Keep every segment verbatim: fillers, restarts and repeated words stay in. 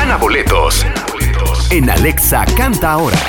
Gana boletos en Alexa Canta Ahora.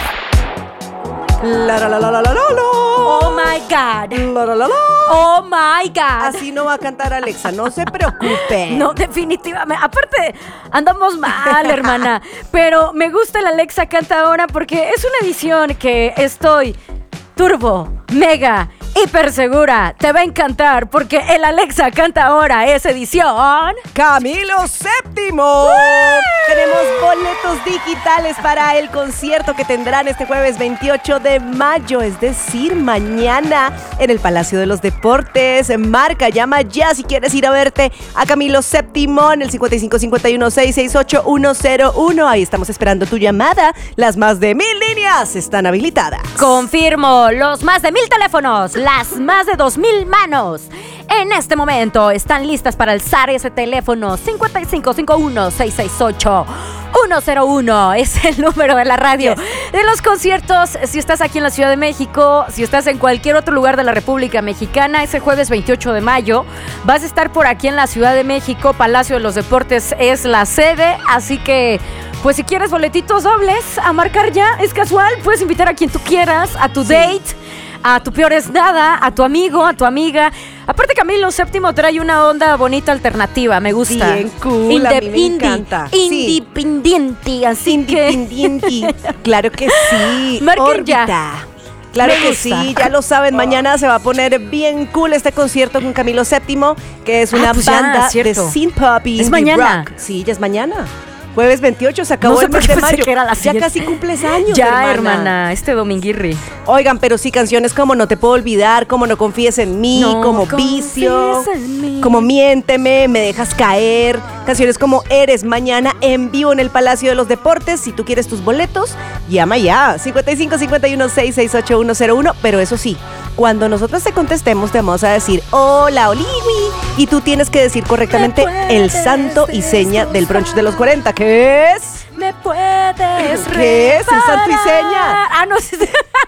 La la la la la la la. Oh my God. La la la la. Oh my God. Así no va a cantar Alexa, no se preocupe. No, definitivamente. Aparte, andamos mal, hermana. Pero me gusta el Alexa Canta Ahora porque es una edición que estoy turbo, mega, hiper segura. Te va a encantar porque el Alexa Canta Ahora es edición Camilo séptimo. ¡Uh! Tenemos boletos digitales para el concierto que tendrán este jueves veintiocho de mayo, es decir, mañana en el Palacio de los Deportes. Marca, llama ya si quieres ir a verte a Camilo séptimo en el cincuenta y cinco cincuenta y uno seiscientos sesenta y ocho ciento uno. Ahí estamos esperando tu llamada. Las más de mil líneas están habilitadas. Confirmo, los más de mil teléfonos, las más de dos mil manos en este momento están listas para alzar ese teléfono. Cincuenta y cinco cincuenta y uno seiscientos sesenta y ocho ciento uno es el número de la radio. Yes. De los conciertos, si estás aquí en la Ciudad de México, si estás en cualquier otro lugar de la República Mexicana, ese jueves veintiocho de mayo vas a estar por aquí en la Ciudad de México. Palacio de los Deportes es la sede, así que pues si quieres boletitos dobles, a marcar ya, es casual, puedes invitar a quien tú quieras, a tu sí. date, a tu peor es nada, a tu amigo, a tu amiga. Aparte, Camilo séptimo trae una onda bonita alternativa, me gusta. Bien cool, Inde- a mí me indie, encanta. Independiente, así Independiente. Que... Claro que sí. Marquen ya. Claro me que gusta. Sí, ya lo saben, mañana se va a poner bien cool este concierto con Camilo séptimo, que es una ah, pues banda ya, de synth pop y es mañana. Rock. Sí, ya es mañana. Jueves veintiocho, se acabó no sé el mes de mayo. Que era la ya casi cumples años, ya, hermana. hermana, este dominguirri. Oigan, pero sí, canciones como No te puedo olvidar, como No confíes en mí, no como Vicio, como Miénteme, Me dejas caer. Canciones como Eres mañana en vivo en el Palacio de los Deportes. Si tú quieres tus boletos, llama ya. cincuenta y cinco cincuenta y uno seiscientos sesenta y ocho ciento uno. Pero eso sí, cuando nosotros te contestemos, te vamos a decir Hola, Oliwi. Y tú tienes que decir correctamente el santo y seña del brunch de los cuarenta. ¿Qué es? Me puedes ¿Qué es el santo y seña? Ah, no sé.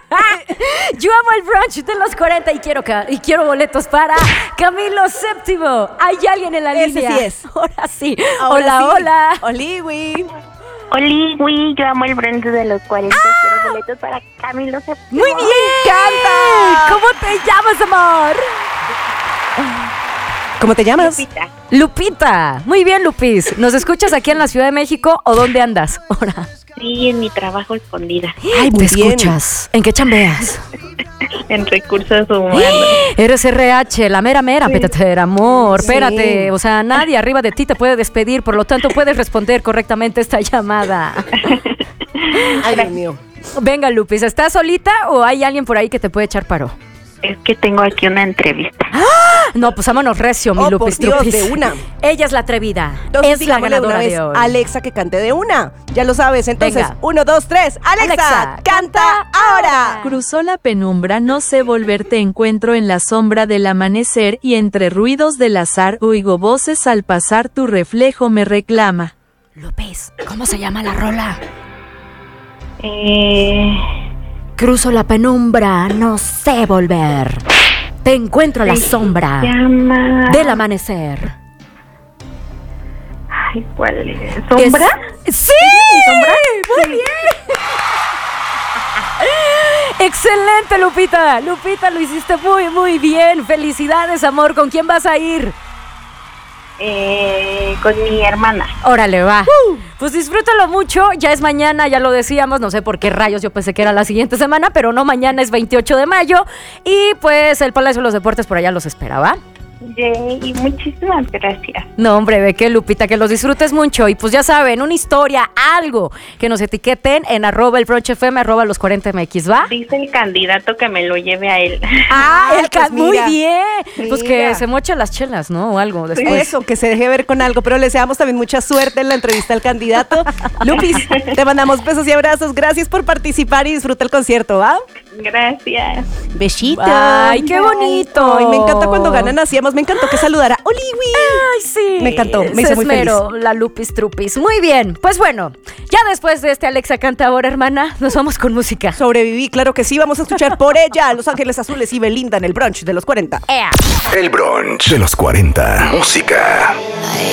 Yo amo el brunch de los cuarenta y quiero, y quiero boletos para Camilo séptimo. ¿Hay alguien en la Ese línea? Sí es. Ahora sí. Ahora hola, sí. hola. Oliwi. Oliwi, yo amo el brunch de los cuarenta. ¡Ah! Quiero boletos para Camilo séptimo. Muy bien. ¡Me encanta! ¿Cómo te llamas, amor? ¿Cómo te llamas? Lupita. Lupita. Muy bien, Lupis. ¿Nos escuchas aquí en la Ciudad de México o dónde andas ahora? Sí, en mi trabajo escondida. Ay, muy ¿Te bien. escuchas? ¿En qué chambeas? En recursos humanos. Eres R H, la mera mera, sí. Espérate, amor, sí. Espérate. O sea, nadie arriba de ti te puede despedir, por lo tanto puedes responder correctamente esta llamada. Ay, Dios mío. Venga, Lupis, ¿estás solita o hay alguien por ahí que te puede echar paro? Es que tengo aquí una entrevista. ¡Ah! No, pues vámonos recio, mi oh, Lupis por Dios, Trupis. de una. Ella es la atrevida. Entonces, es la ganadora de hoy. Alexa, que cante de una. Ya lo sabes, entonces, Venga. uno, dos, tres. Alexa, Alexa canta, canta ahora. Cruzó la penumbra, no sé volverte encuentro en la sombra del amanecer y entre ruidos del azar oigo voces al pasar tu reflejo me reclama. Lupis, ¿cómo se llama la rola? Eh... Cruzo la penumbra, no sé volver. Te encuentro a la sombra llama... del amanecer. Ay, ¿cuál es? ¿Sombra? Es... ¡Sí! ¿Sombra? ¡Muy sí. bien! ¡Excelente, Lupita! Lupita, lo hiciste muy, muy bien. Felicidades, amor. ¿Con quién vas a ir? Eh, con mi hermana. Órale, va. Uh. Pues disfrútalo mucho. Ya es mañana, ya lo decíamos. No sé por qué rayos, yo pensé que era la siguiente semana, pero no, mañana es veintiocho de mayo. Y pues el Palacio de los Deportes por allá los esperaba. Yay, muchísimas gracias. No, hombre, ve que Lupita, que los disfrutes mucho. Y pues ya saben, una historia, algo, que nos etiqueten en arroba el brunch F M, arroba los cuarenta M X, ¿va? Dice el candidato que me lo lleve a él. Ah, el pues ca- muy bien. Mira. Pues que se moche las chelas, ¿no? O algo después. Eso, que se deje ver con algo. Pero le deseamos también mucha suerte en la entrevista al candidato. Lupis, te mandamos besos y abrazos. Gracias por participar y disfruta el concierto, ¿va? Gracias. Besitos. Ay, qué bonito. Ay, me encanta cuando ganan así. Además, me encantó que saludara. ¡Oliwi! Ay, sí. Me encantó, me Se hizo muy esmeró, feliz. la Lupis Trupis. Muy bien. Pues bueno, ya después de este Alexa Canta Ahora, hermana, nos vamos con música. Sobreviví, claro que sí. Vamos a escuchar por ella Los Ángeles Azules y Belinda en el brunch de los cuarenta. ¡Ea! El brunch de los cuarenta. Música.